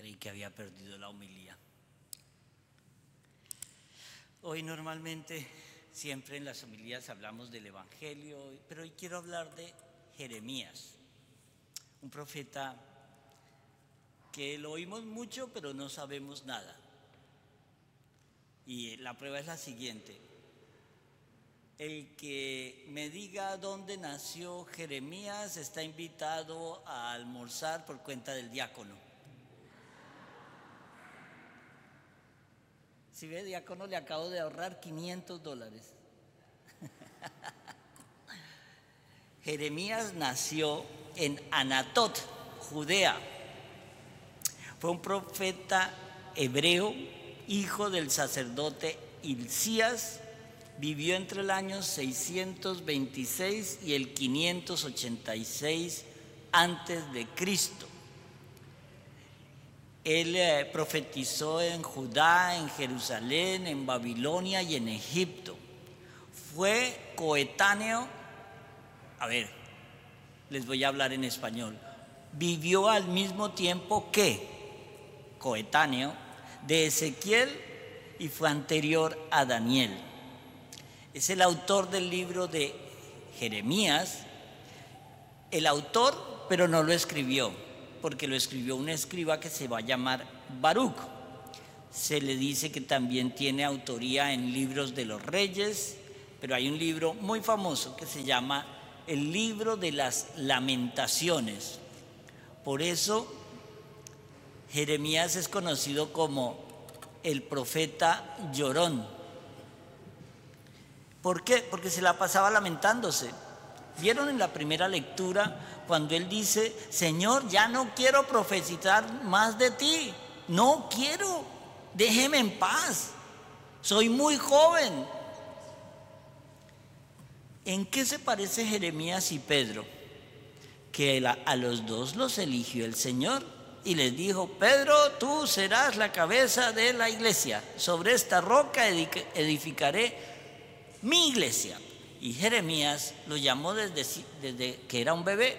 Creí que había perdido la homilía. Hoy normalmente, siempre en las homilías hablamos del Evangelio, pero hoy quiero hablar de Jeremías, un profeta que lo oímos mucho, pero no sabemos nada. Y la prueba es la siguiente. El que me diga dónde nació Jeremías está invitado a almorzar por cuenta del diácono. Si ve, diácono, le acabo de ahorrar $500. Jeremías nació en Anatot, Judea. Fue un profeta hebreo, hijo del sacerdote Hilcías. Vivió entre el año 626 y el 586 antes de Cristo. Él profetizó en Judá, en Jerusalén, en Babilonia y en Egipto. Fue coetáneo, les voy a hablar en español. Vivió al mismo tiempo que coetáneo de Ezequiel y fue anterior a Daniel. Es el autor del libro de Jeremías, el autor, pero no lo escribió, porque lo escribió un escriba que se va a llamar Baruch. Se le dice que también tiene autoría en libros de los reyes, pero hay un libro muy famoso que se llama el libro de las lamentaciones. Por eso Jeremías es conocido como el profeta llorón. ¿Por qué? Porque se la pasaba lamentándose. ¿Vieron en la primera lectura cuando él dice: Señor, ya no quiero profetizar más de ti, no quiero, déjeme en paz, soy muy joven? ¿En qué se parece Jeremías y Pedro? Que a los dos los eligió el Señor y les dijo: Pedro, tú serás la cabeza de la iglesia, sobre esta roca edificaré mi iglesia. Y Jeremías lo llamó desde que era un bebé,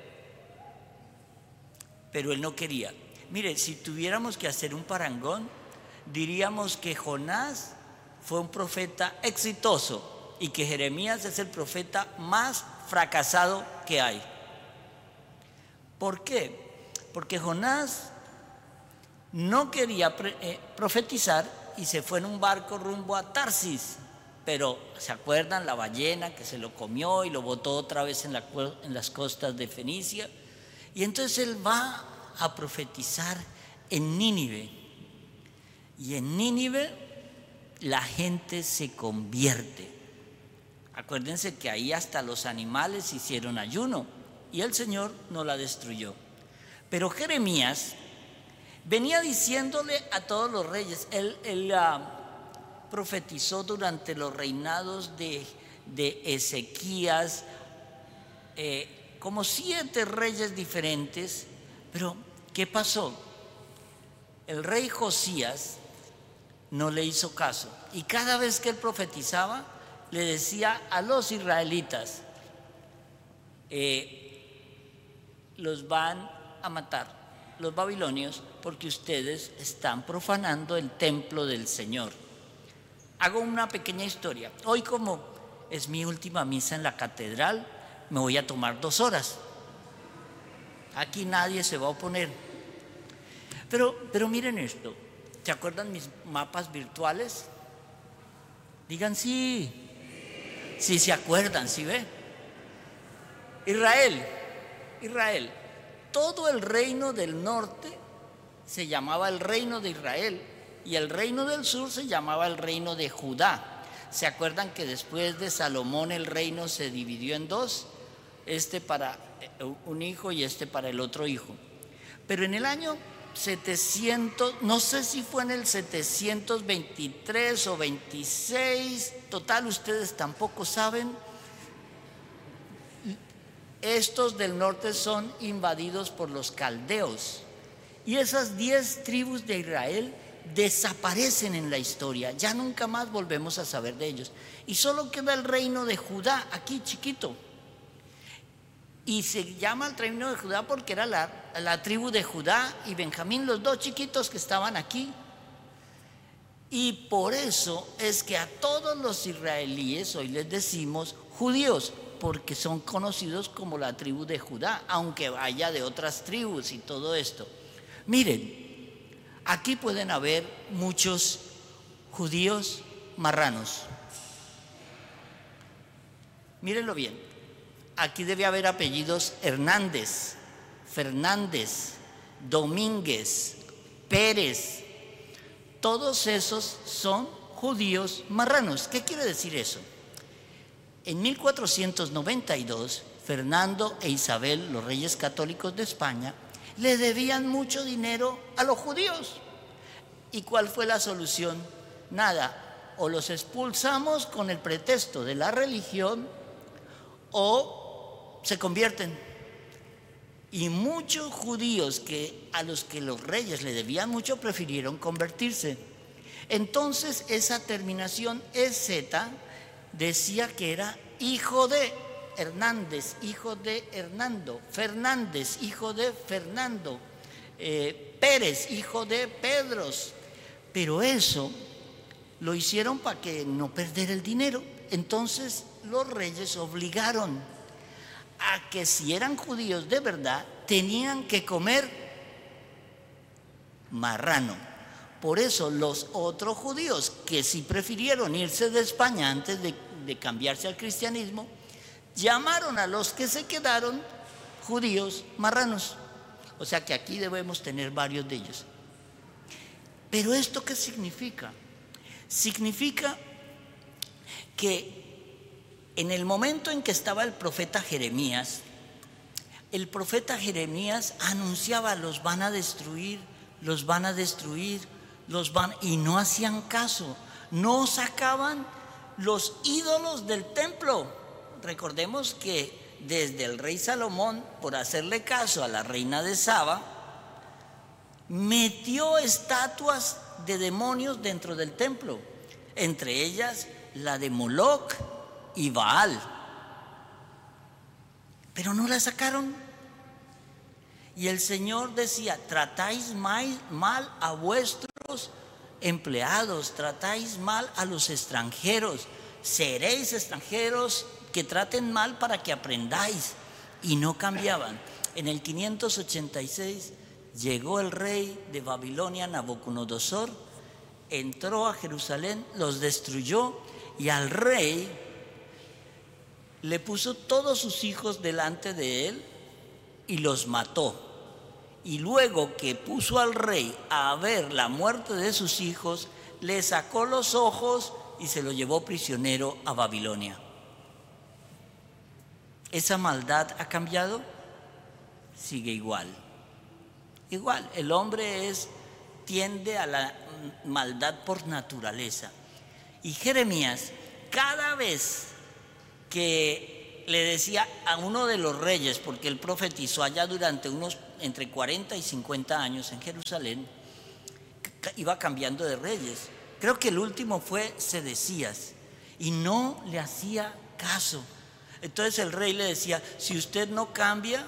pero él no quería. Mire, si tuviéramos que hacer un parangón, diríamos que Jonás fue un profeta exitoso y que Jeremías es el profeta más fracasado que hay. ¿Por qué? Porque Jonás no quería profetizar y se fue en un barco rumbo a Tarsis. Pero, ¿se acuerdan? La ballena que se lo comió y lo botó otra vez en las costas de Fenicia. Y entonces él va a profetizar en Nínive. Y en Nínive la gente se convierte. Acuérdense que ahí hasta los animales hicieron ayuno y el Señor no la destruyó. Pero Jeremías venía diciéndole a todos los reyes, él profetizó durante los reinados de Ezequías, como 7 reyes diferentes. Pero ¿qué pasó? El rey Josías no le hizo caso y cada vez que él profetizaba le decía a los israelitas: los van a matar los babilonios porque ustedes están profanando el templo del Señor. Hago una pequeña historia. Hoy, como es mi última misa en la catedral, me voy a tomar 2 horas. Aquí nadie se va a oponer. Pero miren esto. ¿Se acuerdan mis mapas virtuales? Digan sí. Sí, se acuerdan, ¿sí ve? Israel. Todo el reino del norte se llamaba el reino de Israel. Y el reino del sur se llamaba el reino de Judá. ¿Se acuerdan que después de Salomón el reino se dividió en 2? Este para un hijo y este para el otro hijo. Pero en el año 700, no sé si fue en el 723 o 26, total, ustedes tampoco saben. Estos del norte son invadidos por los caldeos. Y esas 10 tribus de Israel desaparecen en la historia, ya nunca más volvemos a saber de ellos. Y solo queda el reino de Judá, aquí chiquito. Y se llama el reino de Judá porque era la tribu de Judá y Benjamín, los dos chiquitos que estaban aquí. Y por eso es que a todos los israelíes hoy les decimos judíos, porque son conocidos como la tribu de Judá, aunque vaya de otras tribus y todo esto. Miren, aquí pueden haber muchos judíos marranos. Mírenlo bien. Aquí debe haber apellidos Hernández, Fernández, Domínguez, Pérez. Todos esos son judíos marranos. ¿Qué quiere decir eso? En 1492, Fernando e Isabel, los reyes católicos de España, le debían mucho dinero a los judíos. ¿Y cuál fue la solución? Nada, o los expulsamos con el pretexto de la religión o se convierten. Y muchos judíos a los que los reyes le debían mucho prefirieron convertirse. Entonces esa terminación EZ decía que era hijo de Hernández, hijo de Hernando, Fernández, hijo de Fernando, Pérez, hijo de Pedros. Pero eso lo hicieron para que no perder el dinero. Entonces los reyes obligaron a que si eran judíos de verdad, tenían que comer marrano. Por eso los otros judíos que sí prefirieron irse de España antes de cambiarse al cristianismo, llamaron a los que se quedaron judíos marranos. O sea que aquí debemos tener varios de ellos. Pero ¿esto qué significa? Significa que en el momento en que estaba el profeta Jeremías anunciaba: los van a destruir, los van a destruir, y no hacían caso, no sacaban los ídolos del templo. Recordemos que desde el rey Salomón, por hacerle caso a la reina de Saba, metió estatuas de demonios dentro del templo, entre ellas la de Moloc y Baal, pero no la sacaron. Y el Señor decía: tratáis mal a vuestros empleados, tratáis mal a los extranjeros, seréis extranjeros que traten mal para que aprendáis. Y no cambiaban. En el 586 llegó el rey de Babilonia, Nabucodonosor, entró a Jerusalén, los destruyó, y al rey le puso todos sus hijos delante de él y los mató. Y luego que puso al rey a ver la muerte de sus hijos, le sacó los ojos y se lo llevó prisionero a Babilonia. ¿Esa maldad ha cambiado? Sigue igual. Igual, el hombre tiende a la maldad por naturaleza. Y Jeremías, cada vez que le decía a uno de los reyes, porque él profetizó allá durante entre 40 y 50 años en Jerusalén, iba cambiando de reyes. Creo que el último fue Sedecías, y no le hacía caso. Entonces el rey le decía: si usted no cambia,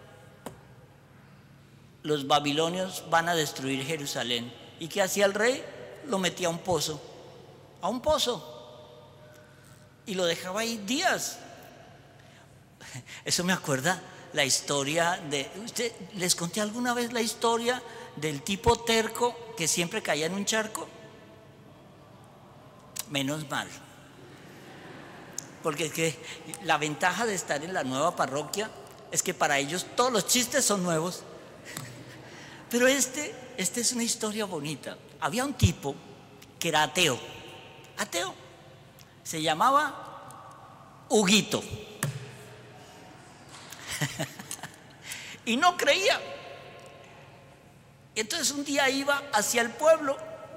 los babilonios van a destruir Jerusalén. ¿Y qué hacía el rey? Lo metía a un pozo, y lo dejaba ahí días. Eso me acuerda la historia ¿les conté alguna vez la historia del tipo terco que siempre caía en un charco? Menos mal, porque es que la ventaja de estar en la nueva parroquia es que para ellos todos los chistes son nuevos. Pero este es una historia bonita. Había un tipo que era ateo, se llamaba Huguito. Y no creía. Entonces un día iba hacia el pueblo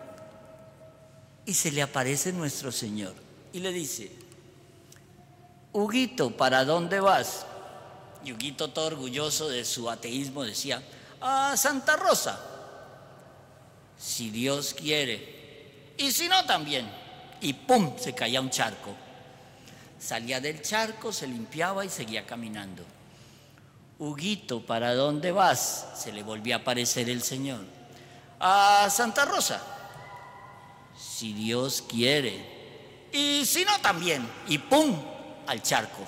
y se le aparece nuestro Señor y le dice: Huguito, ¿para dónde vas? Y Huguito, todo orgulloso de su ateísmo, decía: a Santa Rosa, si Dios quiere, y si no también. Y ¡pum!, se caía un charco. Salía del charco, se limpiaba y seguía caminando. Huguito, ¿para dónde vas? Se le volvió a aparecer el Señor. A Santa Rosa. Si Dios quiere. Y si no, también. Y ¡pum! Al charco.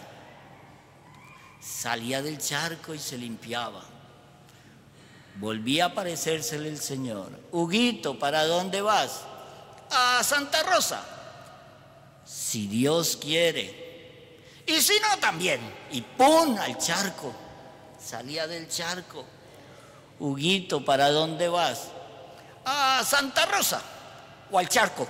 Salía del charco y se limpiaba. Volvía a aparecérsele el Señor. Huguito, ¿para dónde vas? A Santa Rosa. Si Dios quiere. Y si no, también. Y ¡pum! Al charco. Salía del charco. Huguito, ¿para dónde vas? A Santa Rosa o al charco.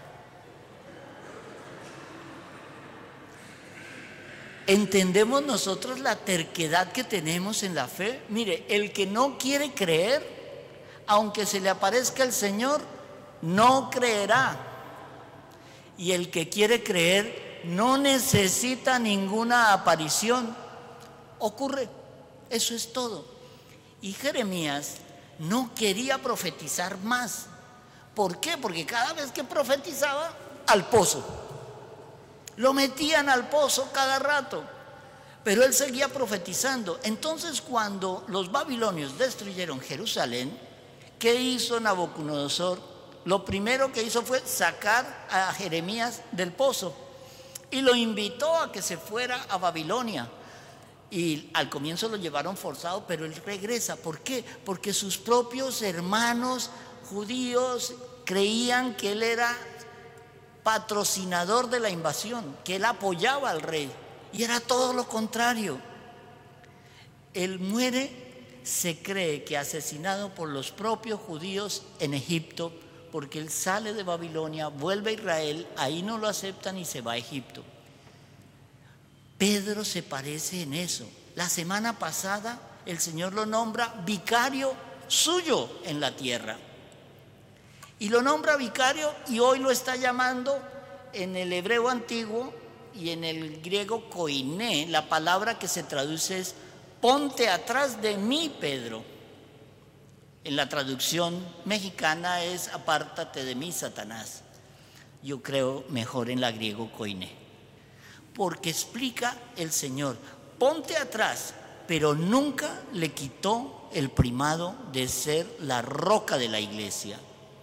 ¿Entendemos nosotros la terquedad que tenemos en la fe? Mire, el que no quiere creer, aunque se le aparezca el Señor, no creerá. Y el que quiere creer no necesita ninguna aparición. Ocurre, eso es todo. Y Jeremías no quería profetizar más. ¿Por qué? Porque cada vez que profetizaba, al pozo. Lo metían al pozo cada rato. Pero él seguía profetizando. Entonces, cuando los babilonios destruyeron Jerusalén, ¿qué hizo Nabucodonosor? Lo primero que hizo fue sacar a Jeremías del pozo y lo invitó a que se fuera a Babilonia. Y al comienzo lo llevaron forzado, pero él regresa. ¿Por qué? Porque sus propios hermanos judíos creían que él era patrocinador de la invasión, que él apoyaba al rey. Y era todo lo contrario. Él muere, se cree que asesinado por los propios judíos en Egipto, porque él sale de Babilonia, vuelve a Israel, ahí no lo aceptan y se va a Egipto. Pedro se parece en eso. La semana pasada el Señor lo nombra vicario suyo en la tierra. Y lo nombra vicario y hoy lo está llamando en el hebreo antiguo y en el griego koiné. La palabra que se traduce es ponte atrás de mí, Pedro. En la traducción mexicana es apártate de mí, Satanás. Yo creo mejor en la griego koiné. Porque explica el Señor, ponte atrás, pero nunca le quitó el primado de ser la roca de la iglesia.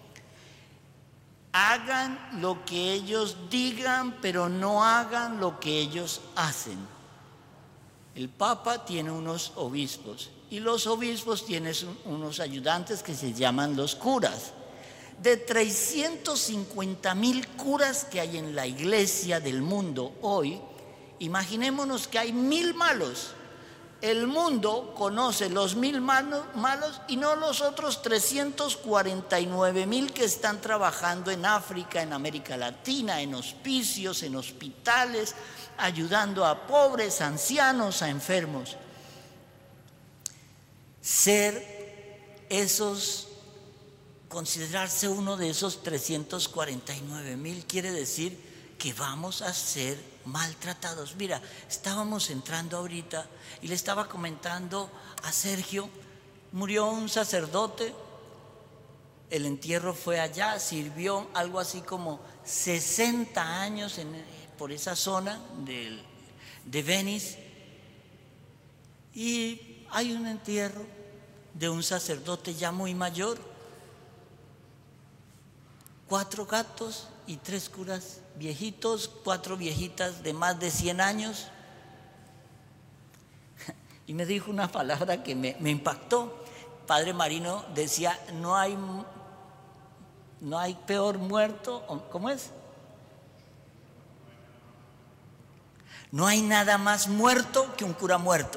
Hagan lo que ellos digan, pero no hagan lo que ellos hacen. El Papa tiene unos obispos y los obispos tienen unos ayudantes que se llaman los curas. De 350,000 curas que hay en la iglesia del mundo hoy, imaginémonos que hay 1,000 malos. El mundo conoce los 1,000 malos y no los otros 349,000 que están trabajando en África, en América Latina, en hospicios, en hospitales, ayudando a pobres, ancianos, a enfermos. Considerarse uno de esos 349,000 quiere decir que vamos a ser maltratados. Mira, estábamos entrando ahorita y le estaba comentando a Sergio, murió un sacerdote, el entierro fue allá, sirvió algo así como 60 años por esa zona de Venice, y hay un entierro de un sacerdote ya muy mayor, 4 gatos y 3 curas viejitos, 4 viejitas de más de 100 años. Y me dijo una palabra que me impactó. Padre Marino decía, no hay peor muerto, ¿cómo es? No hay nada más muerto que un cura muerto.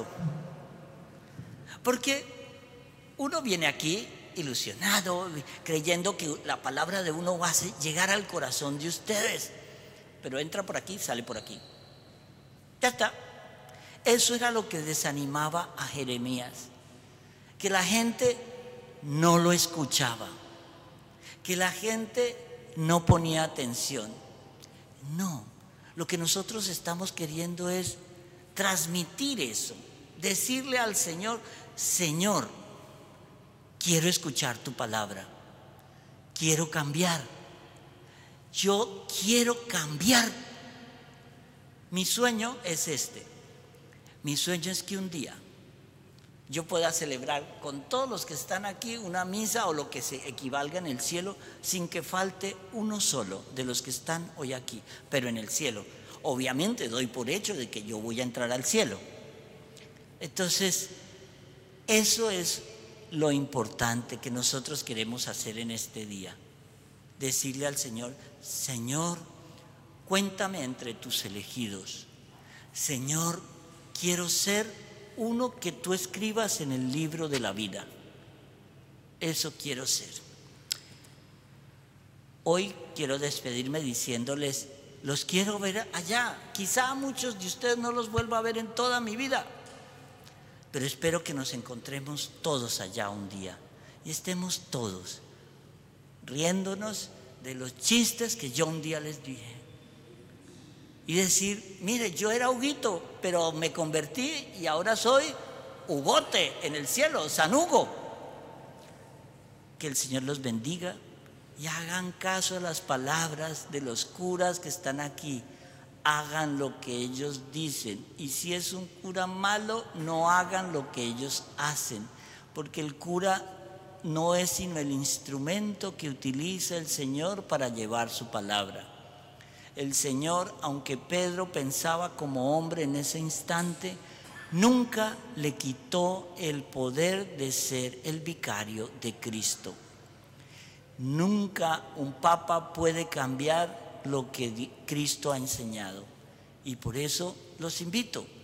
Porque uno viene aquí ilusionado, creyendo que la palabra de uno va a llegar al corazón de ustedes, pero entra por aquí, sale por aquí. Ya está. Eso era lo que desanimaba a Jeremías, que la gente no lo escuchaba, que la gente no ponía atención. No, lo que nosotros estamos queriendo es transmitir eso, decirle al Señor, Señor, quiero escuchar tu palabra, quiero cambiar, yo quiero cambiar. Mi sueño es este. Mi sueño es que un día yo pueda celebrar con todos los que están aquí una misa o lo que se equivalga en el cielo, sin que falte uno solo de los que están hoy aquí, pero en el cielo. Obviamente doy por hecho de que yo voy a entrar al cielo. Entonces, eso es lo importante que nosotros queremos hacer en este día. Decirle al Señor: Señor, cuéntame entre tus elegidos. Señor, quiero ser uno que tú escribas en el libro de la vida. Eso quiero ser. Hoy quiero despedirme diciéndoles: los quiero ver allá. Quizá a muchos de ustedes no los vuelva a ver en toda mi vida, pero espero que nos encontremos todos allá un día y estemos todos riéndonos de los chistes que yo un día les dije. Y decir: mire, yo era Huguito, pero me convertí y ahora soy Hugote en el cielo, San Hugo. Que el Señor los bendiga y hagan caso a las palabras de los curas que están aquí. Hagan lo que ellos dicen, y si es un cura malo, no hagan lo que ellos hacen, porque el cura no es sino el instrumento que utiliza el Señor para llevar su palabra. El Señor, aunque Pedro pensaba como hombre en ese instante, nunca le quitó el poder de ser el vicario de Cristo. Nunca un papa puede cambiar lo que Cristo ha enseñado. Y por eso los invito